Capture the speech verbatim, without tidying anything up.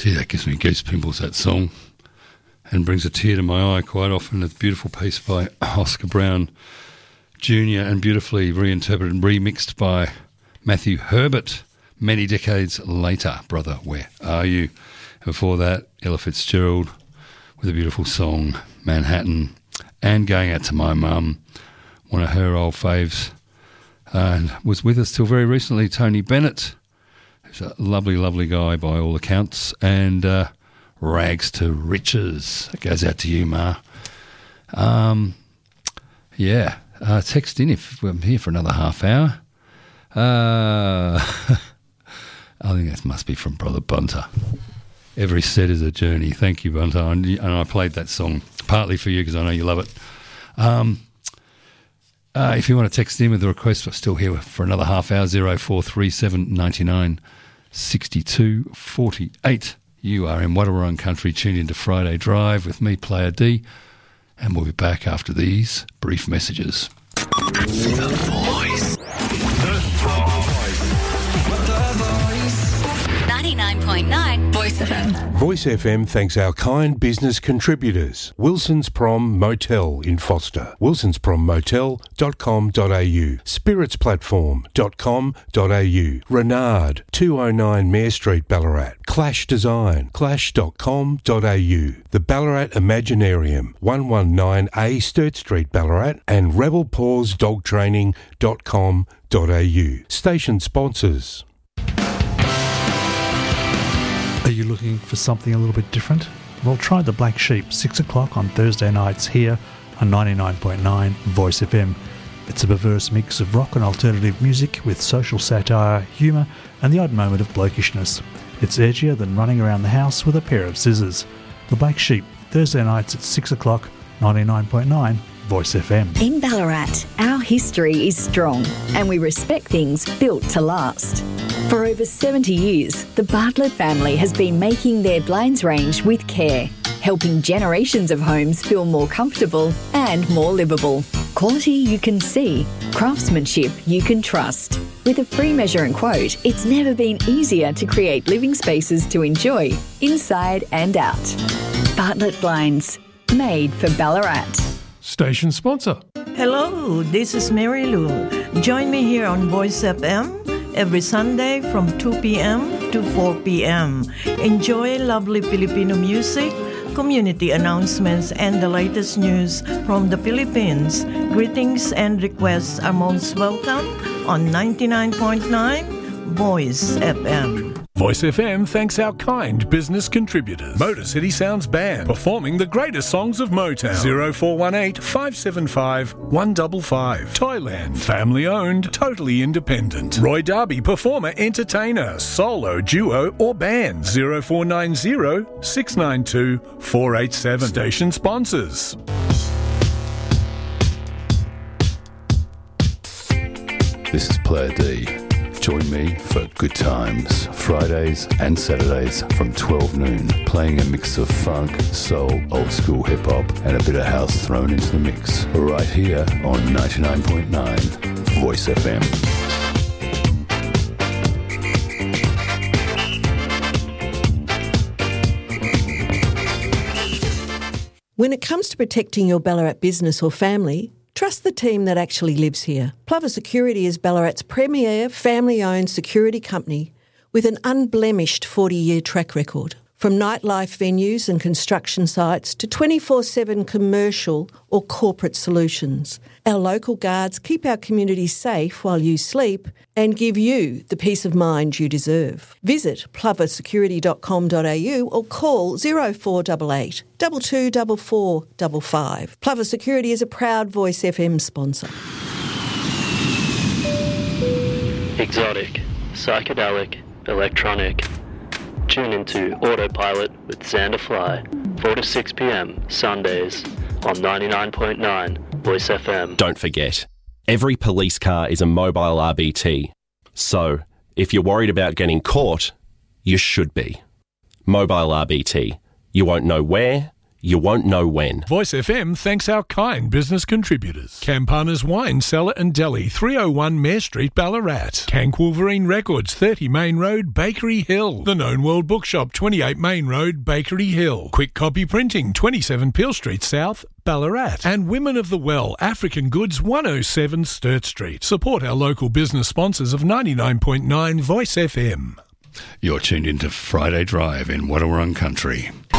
Gee, that gives me goose pimples, that song, and brings a tear to my eye quite often. It's a beautiful piece by Oscar Brown Junior and beautifully reinterpreted and remixed by Matthew Herbert many decades later. Brother, Where Are You? And before that, Ella Fitzgerald with a beautiful song, Manhattan, and going out to my mum, one of her old faves, and was with us till very recently, Tony Bennett, who's a lovely, lovely guy by all accounts, and uh, Rags to Riches. It goes out to you, Ma. Um, yeah, uh, text in if I'm here for another half hour. Uh, I think that must be from Brother Bunter. Every set is a journey. Thank you, Bunter. And, and I played that song partly for you because I know you love it. Um, uh, if you want to text in with a request, we're still here for another half hour, zero four three seven nine nine six two four eight. You are in Wadawurrung Country, tuned into Friday Drive with me, Player D, and we'll be back after these brief messages. The Voice. The Voice. The Voice. ninety-nine point nine Voice F M. Voice F M thanks our kind business contributors. Wilson's Prom Motel in Foster. wilsons prom motel dot com dot a u. spirits platform dot com dot a u. Renard, two oh nine Mayor Street, Ballarat. Clash Design, clash dot com dot a u. The Ballarat Imaginarium, one nineteen A Sturt Street, Ballarat. And rebel paws dog training dot com dot a u. Station sponsors. Are you looking for something a little bit different? Well, try The Black Sheep, six o'clock on Thursday nights here on ninety-nine point nine Voice F M. It's a perverse mix of rock and alternative music with social satire, humour and the odd moment of blokishness. It's edgier than running around the house with a pair of scissors. The Black Sheep, Thursday nights at six o'clock, ninety-nine point nine Voice F M. In Ballarat, our history is strong and we respect things built to last. For over seventy years, the Bartlett family has been making their blinds range with care, helping generations of homes feel more comfortable and more livable. Quality you can see, craftsmanship you can trust. With a free measure and quote, it's never been easier to create living spaces to enjoy, inside and out. Bartlett Blinds, made for Ballarat. Station sponsor. Hello, this is Mary Lou. Join me here on Voice F M every Sunday from two p.m. to four p.m. Enjoy lovely Filipino music, community announcements, and the latest news from the Philippines. Greetings and requests are most welcome on ninety-nine point nine Voice F M. Voice F M thanks our kind business contributors. Motor City Sounds Band, performing the greatest songs of Motown. zero four one eight, five seven five, one five five. Toyland, family owned, totally independent. Roy Darby, performer, entertainer, solo, duo or band. zero four nine zero, six nine two, four eight seven. Station sponsors. This is Player D. Join me for good times, Fridays and Saturdays from twelve noon, playing a mix of funk, soul, old school hip hop and a bit of house thrown into the mix, right here on ninety-nine point nine Voice F M. When it comes to protecting your Ballarat business or family, trust the team that actually lives here. Plover Security is Ballarat's premier family-owned security company with an unblemished forty-year track record. From nightlife venues and construction sites to twenty-four seven commercial or corporate solutions, our local guards keep our community safe while you sleep and give you the peace of mind you deserve. Visit plover security dot com dot a u or call zero four eight eight, two two four four five five. Plover Security is a proud Voice F M sponsor. Exotic, psychedelic, electronic. Tune into Autopilot with Xander Fly, four to six p.m. Sundays on ninety-nine point nine Voice F M. Don't forget, every police car is a mobile R B T. So, if you're worried about getting caught, you should be. Mobile R B T. You won't know where, You won't know when. Voice F M thanks our kind business contributors. Campana's Wine Cellar and Deli, three oh one Mare Street, Ballarat. Tank Wolverine Records, thirty Main Road, Bakery Hill. The Known World Bookshop, twenty-eight Main Road, Bakery Hill. Quick Copy Printing, twenty-seven Peel Street South, Ballarat. And Women of the Well, African Goods, one oh seven Sturt Street. Support our local business sponsors of ninety-nine point nine Voice F M. You're tuned into Friday Drive in Wadawurrung Country.